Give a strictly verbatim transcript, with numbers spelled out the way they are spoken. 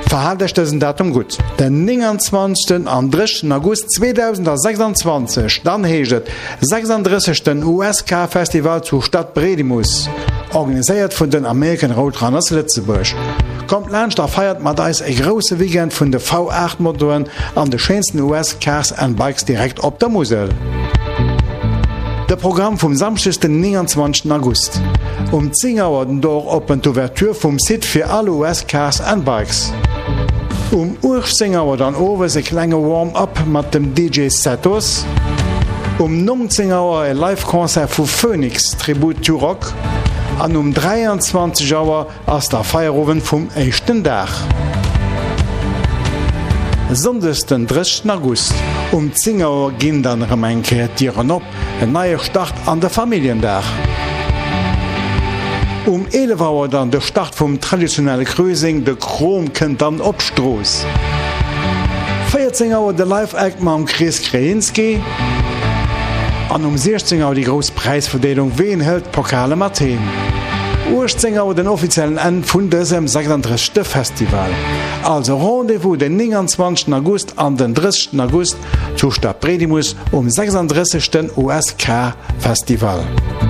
Verhaltechtensen Datum gut. Den neunundzwanzigsten an dritten August zweitausendsechsundzwanzig, dann heget sechsunddreißigsten U S K-Festival zu Stadt Bredimus, organisiert vun den American Roadrunners Lützeburg. Kommt Lcht da feiert mat dais e grosse Weekend vun de V acht Motoren an de schönsten U S Cars and Bikes direkt op der Mosel. De Programm vum samstigsten neunundzwanzigsten August. Um zehn Uhr den Dor open d'Ouverture vum Sit fir alle U S Cars and Bikes. Um achtzehn Uhr dann over se klenge Warm-up mat dem D J Setos. Um neunzehn Uhr e Live-Konzert vu Phoenix Tribute to Rock. An um dreiundzwanzig Uhr ass der Feierowen vum echten Dach. Sondesten dreißigsten August. Um zehn Uhr ginn dann Remenke Tieren op, en neier Start an der Familiendach. Um elf Uhr dann der Start vom traditionelle Cruising, de Chrom kënnt dann opstroos. vierzehn Uhr der Live-Act mam Chris Krajinski. An um sechzehn Uhr die Großpreisverdelung wen hält Pokale Mathen. achtzehn Uhr den offiziellen End vun dësem sechsunddreißigsten Festival. Also Rendezvous den neunundzwanzigsten August an den dreißigsten August zu Stadt Bredimus um sechsunddreißigsten U S K-Festival.